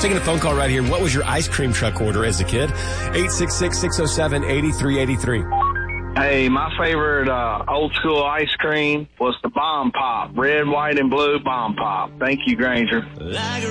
Taking a phone call right here. What was your ice cream truck order as a kid? 866-607-8383. Hey, my favorite old school ice cream was the Bomb Pop. Red, white, and blue Bomb Pop. Thank you, Granger.